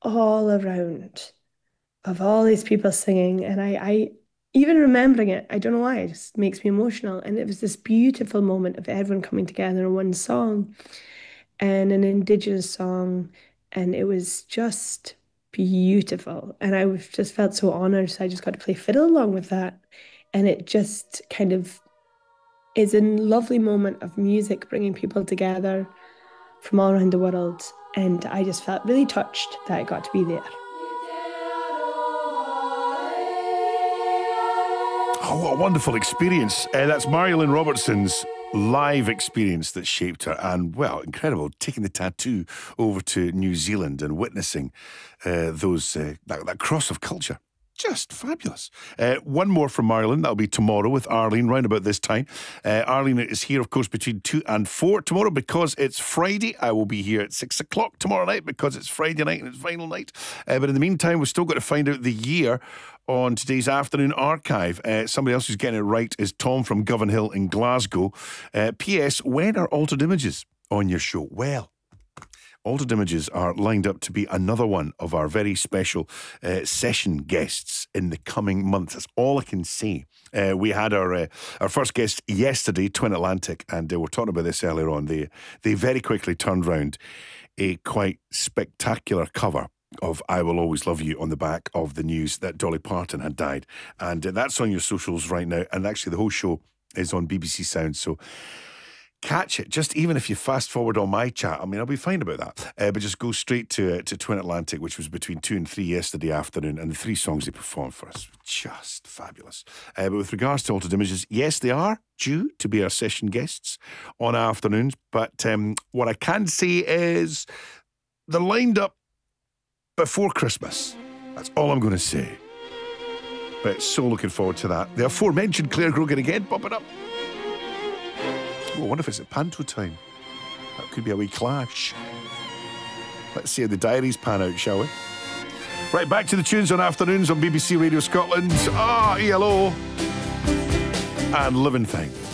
all around of all these people singing. And I even remembering it, I don't know why, it just makes me emotional. And it was this beautiful moment of everyone coming together in one song and an Indigenous song. And it was just beautiful. And just felt so honored. So I just got to play fiddle along with that. And it just kind of is a lovely moment of music bringing people together from all around the world. And I just felt really touched that I got to be there. Oh, what a wonderful experience. That's Marilyn Robertson's live experience that shaped her. And, well, incredible, taking the tattoo over to New Zealand and witnessing that cross of culture. Just fabulous. One more from Marilyn. That'll be tomorrow with Arlene, round about this time. Arlene is here, of course, between 2 and 4 tomorrow because it's Friday. I will be here at 6 o'clock tomorrow night because it's Friday night and it's final night. But in the meantime, we've still got to find out the year on today's afternoon archive. Somebody else who's getting it right is Tom from Govanhill in Glasgow. P.S. When are Altered Images on your show? Well, Altered Images are lined up to be another one of our very special session guests in the coming months. That's all I can say. We had our first guest yesterday, Twin Atlantic, and we're talking about this earlier on. They very quickly turned round a quite spectacular cover of I Will Always Love You on the back of the news that Dolly Parton had died. And that's on your socials right now. And actually the whole show is on BBC Sound. So catch it, just even if you fast forward on my chat. I mean, I'll be fine about that. But just go straight to Twin Atlantic, which was between 2 and 3 yesterday afternoon, and the 3 songs they performed for us, just fabulous. But with regards to Altered Images, yes, they are due to be our session guests on afternoons. But what I can say is they're lined up before Christmas. That's all I'm going to say. But so looking forward to that. The aforementioned Claire Grogan again, popping up. Oh, I wonder if it's at Panto time. That could be a wee clash. Let's see how the diaries pan out, shall we? Right, back to the tunes on afternoons on BBC Radio Scotland. ELO and Living Thing.